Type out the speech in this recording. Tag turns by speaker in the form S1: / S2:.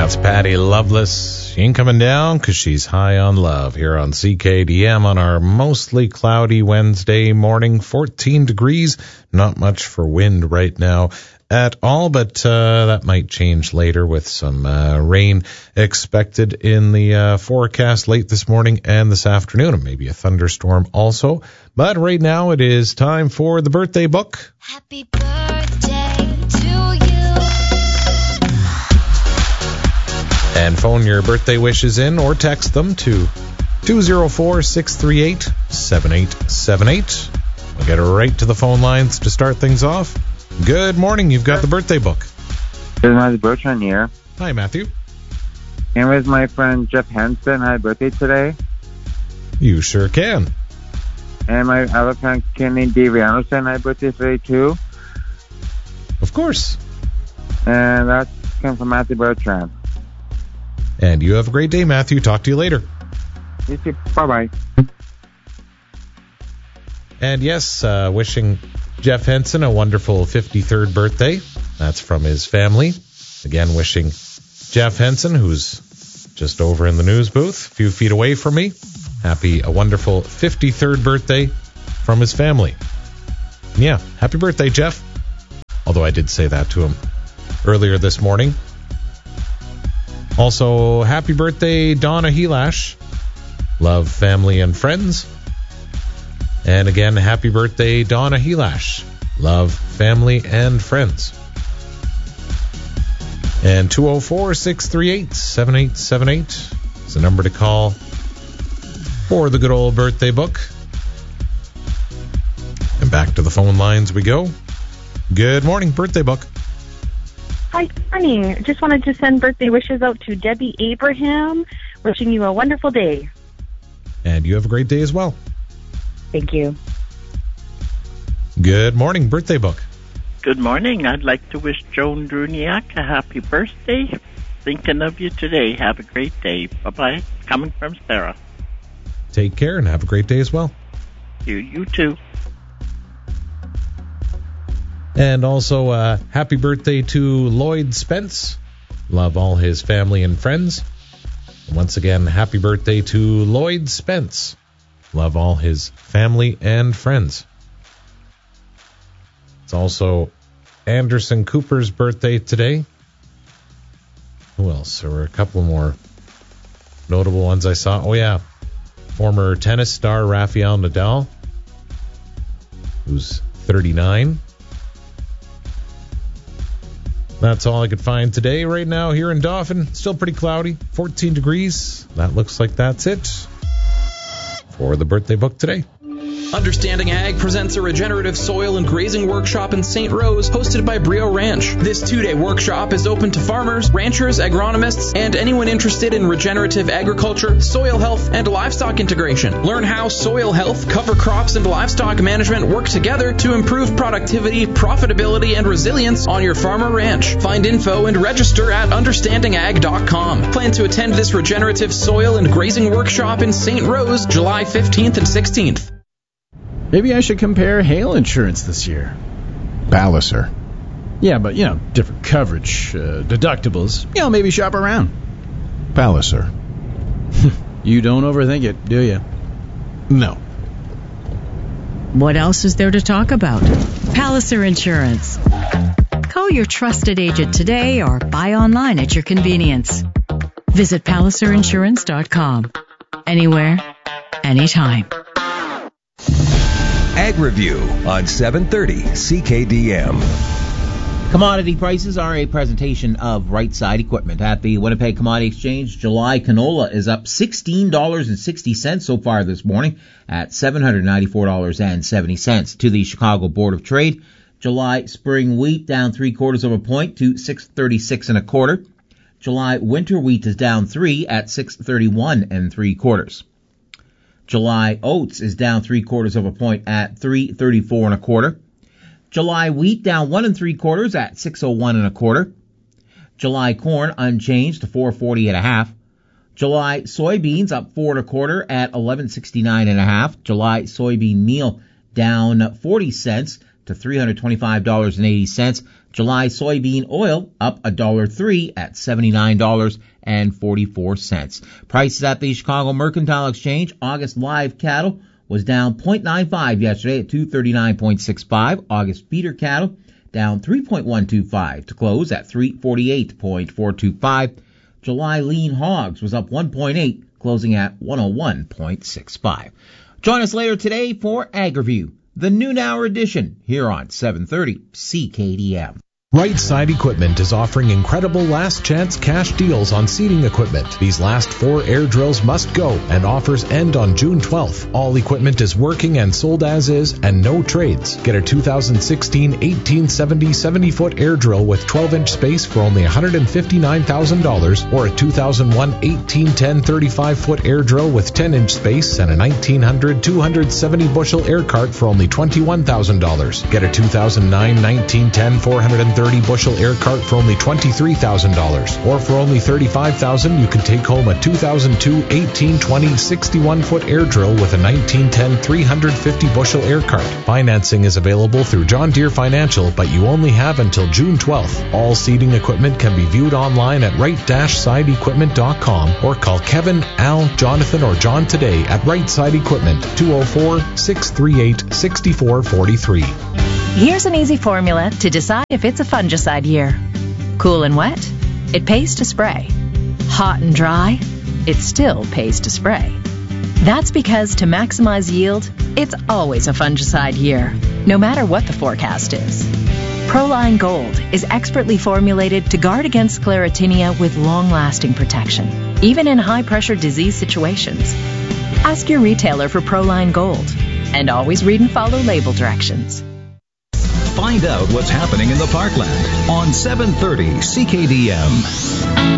S1: That's Patty Loveless. She ain't coming down because she's high on love here on CKDM on our mostly cloudy Wednesday morning. 14 degrees. Not much for wind right now at all, but that might change later with some rain expected in the forecast late this morning and this afternoon, and maybe a thunderstorm also. But right now it is time for the birthday book.
S2: Happy birthday to you.
S1: And phone your birthday wishes in or text them to 204-638-7878. We'll get right to the phone lines to start things off. Good morning. You've got the birthday book.
S3: This is Matthew Bertrand here.
S1: Hi, Matthew.
S3: And with my friend Jeff Henson had a birthday today.
S1: You sure can.
S3: And my other friend Kenny Anderson had a birthday today too.
S1: Of course.
S3: And that comes from Matthew Bertrand.
S1: And you have a great day, Matthew. Talk to you later.
S3: You too. Bye-bye.
S1: And yes, wishing Jeff Henson a wonderful 53rd birthday. That's from his family. Again, wishing Jeff Henson, who's just over in the news booth, a few feet away from me, a wonderful 53rd birthday from his family. Yeah, happy birthday, Jeff. Although I did say that to him earlier this morning. Also, happy birthday, Donna Helash. Love, family, and friends. And again, happy birthday, Donna Helash. Love, family, and friends. And 204-638-7878 is the number to call for the good old birthday book. And back to the phone lines we go. Good morning, birthday book.
S4: Hi, good morning. Just wanted to send birthday wishes out to Debbie Abraham. Wishing you a wonderful day.
S1: And you have a great day as well.
S4: Thank you.
S1: Good morning, birthday book.
S5: Good morning. I'd like to wish Joan Druniak a happy birthday. Thinking of you today. Have a great day. Bye-bye. Coming from Sarah.
S1: Take care and have a great day as well.
S5: You too.
S1: And also, happy birthday to Lloyd Spence. Love all his family and friends. And once again, happy birthday to Lloyd Spence. Love all his family and friends. It's also Anderson Cooper's birthday today. Who else? There were a couple more notable ones I saw. Oh, yeah. Former tennis star Rafael Nadal, who's 39. That's all I could find today. Right now here in Dauphin, still pretty cloudy, 14 degrees. That looks like that's it for the birthday book today.
S6: Understanding Ag presents a regenerative soil and grazing workshop in St. Rose, hosted by Brio Ranch. This 2-day workshop is open to farmers, ranchers, agronomists, and anyone interested in regenerative agriculture, soil health, and livestock integration. Learn how soil health, cover crops, and livestock management work together to improve productivity, profitability, and resilience on your farm or ranch. Find info and register at understandingag.com. Plan to attend this regenerative soil and grazing workshop in St. Rose, July 15th and 16th.
S7: Maybe I should compare hail insurance this year.
S8: Palliser.
S7: Yeah, but, different coverage, deductibles. Maybe shop around.
S8: Palliser.
S7: You don't overthink it, do you?
S8: No.
S9: What else is there to talk about? Palliser Insurance. Call your trusted agent today or buy online at your convenience. Visit PalliserInsurance.com. Anywhere, anytime.
S10: Ag Review on 730 CKDM.
S11: Commodity prices are a presentation of Right Side Equipment. At the Winnipeg Commodity Exchange, July canola is up $16.60 so far this morning at $794.70. To the Chicago Board of Trade, July spring wheat down 3/4 of a point to $6.36 1/4. July winter wheat is down 3 at $6.31 3/4. July oats is down 3/4 of a point at $3.34 1/4. July wheat down 1 3/4 at $6.01 1/4. July corn unchanged to $4.40 1/2. July soybeans up 4 1/4 at $11.69 1/2. July soybean meal down 40 cents to $325.80. July soybean oil up $1.03 at $79.44. Prices at the Chicago Mercantile Exchange. August live cattle was down 0.95 yesterday at 239.65. August feeder cattle down 3.125 to close at 348.425. July lean hogs was up 1.8, closing at 101.65. Join us later today for Ag Review, the noon hour edition, here on 730 CKDM.
S1: Right Side Equipment is offering incredible last chance cash deals on seeding equipment. These last 4 air drills must go, and offers end on June 12th. All equipment is working and sold as is, and no trades. Get a 2016 1870 70-foot air drill with 12-inch space for only $159,000, or a 2001 1810 35-foot air drill with 10-inch space and a 1900 270 bushel air cart for only $21,000. Get a 2009 1910 430 bushel air cart for only $23,000, or for only $35,000 you can take home a 2002 1820 61-foot air drill with a 1910 350 bushel air cart. Financing is available through John Deere Financial, but you only have until June 12th. All seeding equipment can be viewed online at right-sideequipment.com, or call Kevin, Al, Jonathan, or John today at Right Side Equipment, 204-638-6443.
S12: Here's an easy formula to decide if it's a fungicide year. Cool and wet, it pays to spray. Hot and dry, it still pays to spray. That's because to maximize yield, it's always a fungicide year, no matter what the forecast is. Proline Gold is expertly formulated to guard against sclerotinia with long-lasting protection, even in high-pressure disease situations. Ask your retailer for Proline Gold, and always read and follow label directions.
S13: Find out what's happening in the Parkland on 730 CKDM.